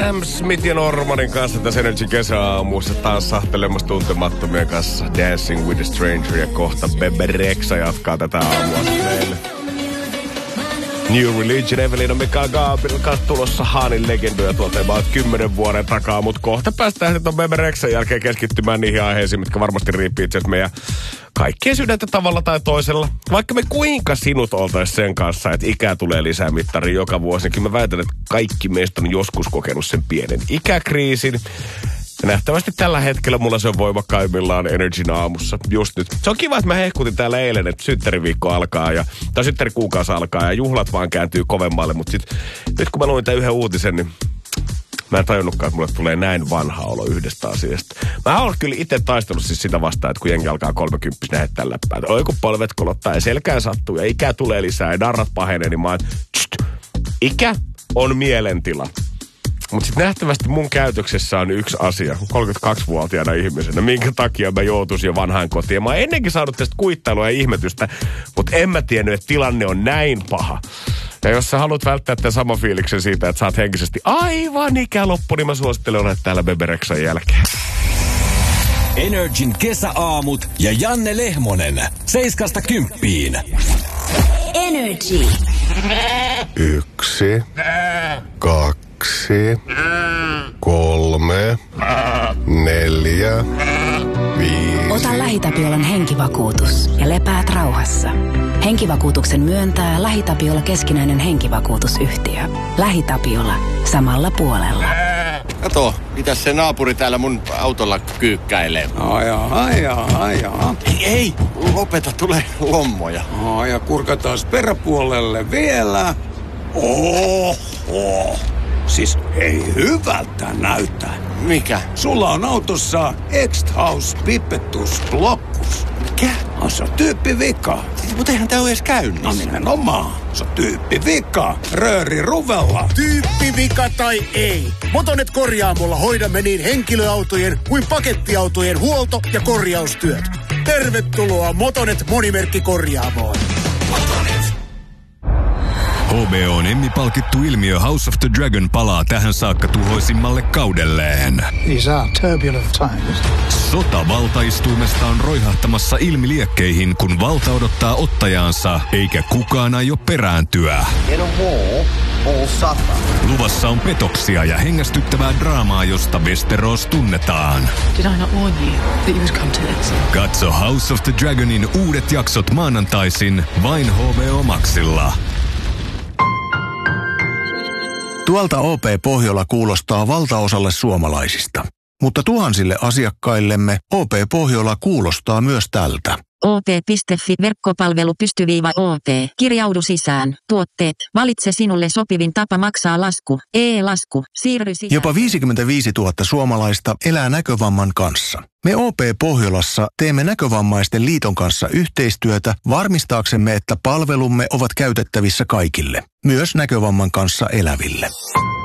Sam Smith ja Normanin kanssa tässä Energy kesäaamussa taas sahtelemassa tuntemattomien kanssa Dancing with a Stranger ja kohta Bebe Rexha jatkaa tätä aamua meille. New Religion, Evelina Mikael Gabriel kanssa tulossa Haanin legendoja tuolta about 10 vuoden takaa, mutta kohta päästään sitten ton Bebe Rexhan jälkeen keskittymään niihin aiheisiin, mitkä varmasti riippii itse asiassa meidän kaikkien sydäntä tavalla tai toisella. Vaikka me kuinka sinut oltais sen kanssa, että ikää tulee lisää mittariin joka vuosi, niin mä väitän, että kaikki meistä on joskus kokenut sen pienen ikäkriisin. Ja nähtävästi tällä hetkellä mulla se on voimakkaimmillaan Energyn aamussa just nyt. Se on kiva, että mä hehkutin täällä eilen, että synttäriviikko alkaa tai synttärikuukausi alkaa ja juhlat vaan kääntyy kovemmalle. Mutta nyt kun mä luin tämän yhden uutisen, niin mä en tajunnutkaan, että mulle tulee näin vanha olo yhdestä asiasta. Mä oon kyllä itse taistellut siis sitä vastaan, että kun jengi alkaa 30 lähettää läppää, että oi kun polvet kolottaa ja selkään sattuu ja ikä tulee lisää ja darrat pahenee, niin mä oon, ikä on mielentila. Mutta sitten nähtävästi mun käytöksessä on yksi asia, 32-vuotiaana ihmisenä, minkä takia mä joutuisin jo vanhaan kotiin. Mä oon ennenkin saanut tästä kuittailua ja ihmetystä, mutta en mä tiennyt, että tilanne on näin paha. Ja jos sä haluat välttää tämän saman fiiliksen siitä, että sä oot henkisesti aivan ikäloppu, niin mä suosittelen olet täällä Bebe Rexhan jälkeen. Energin kesäaamut ja Janne Lehmonen. 7–10. Energy. 1, 2, 3, 4, 5. Ota LähiTapiolan henkivakuutus ja lepäät rauhassa. Henkivakuutuksen myöntää LähiTapiola keskinäinen henkivakuutusyhtiö. LähiTapiola. Samalla puolella. Kato, mitäs se naapuri täällä mun autolla kyykkäilee? Ajaa. Ei, lopeta, tulee lommoja. Ja kurkataan peräpuolelle vielä. Oho. Siis ei hyvältä näytä. Mikä? Sulla on autossa X-House Pipettus Blockus. Mikä? Se on tyyppivika. Mutta eihän tää ole edes käynnissä. No nimenomaan. Se on tyyppivika. Rööri ruvella. Tyyppivika tai ei. Motonet Korjaamolla hoidamme niin henkilöautojen kuin pakettiautojen huolto- ja korjaustyöt. Tervetuloa Motonet Monimerkkikorjaamoon. HBO:n Emmy-palkittu ilmiö House of the Dragon palaa tähän saakka tuhoisimmalle kaudelleen. These are turbulent times. Sota valtaistuimesta on roihahtamassa ilmiliekkeihin, kun valta odottaa ottajaansa, eikä kukaan aio perääntyä. Luvassa on petoksia ja hengästyttävää draamaa, josta Westeros tunnetaan. Did I not warn you that you would come to this? Katso House of the Dragonin uudet jaksot maanantaisin vain HBO Maxilla. Tuolta OP Pohjola kuulostaa valtaosalle suomalaisista. Mutta tuhansille asiakkaillemme OP Pohjola kuulostaa myös tältä. OP.fi verkkopalvelu _OP. Kirjaudu sisään. Tuotteet. Valitse sinulle sopivin tapa maksaa lasku. E-lasku. Siirry sisään. Jopa 55 000 suomalaista elää näkövamman kanssa. Me OP Pohjolassa teemme Näkövammaisten liiton kanssa yhteistyötä varmistaaksemme, että palvelumme ovat käytettävissä kaikille, myös näkövamman kanssa eläville.